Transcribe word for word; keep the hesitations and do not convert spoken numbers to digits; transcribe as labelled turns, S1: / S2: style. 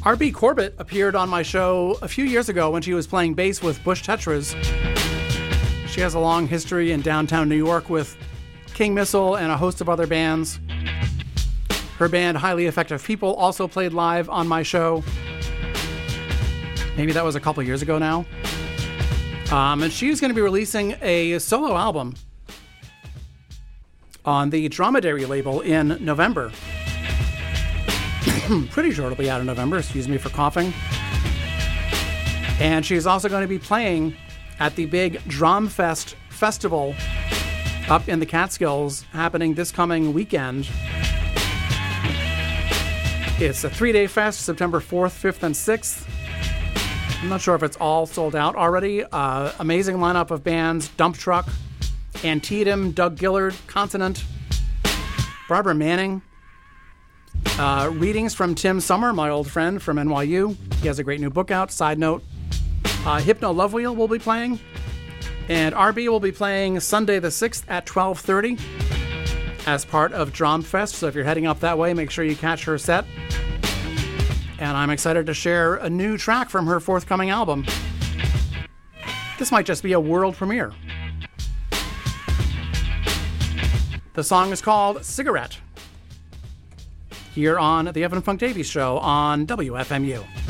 S1: R B Corbett appeared on my show a few years ago when she was playing bass with Bush Tetras. She has a long history in downtown New York with King Missile and a host of other bands. Her band, Highly Effective People, also played live on my show. Maybe that was a couple years ago now. Um, and she's going to be releasing a solo album on the Dromedary label in November. Pretty sure it'll be out in November, excuse me for coughing. And she's also going to be playing at the big Dromfest festival up in the Catskills happening this coming weekend. It's a three-day fest, September fourth, fifth, and sixth. I'm not sure if it's all sold out already. Uh, amazing lineup of bands: Dump Truck, Antietam, Doug Gillard, Continent, Barbara Manning. Uh, readings from Tim Summer, my old friend from N Y U. He has a great new book out. Side note, uh, Hypno Love Wheel will be playing. And R B will be playing Sunday the sixth at twelve thirty as part of Dromfest. So if you're heading up that way, make sure you catch her set. And I'm excited to share a new track from her forthcoming album. This might just be a world premiere. The song is called Cigarette, here on the Evan Funk Davies Show on W F M U.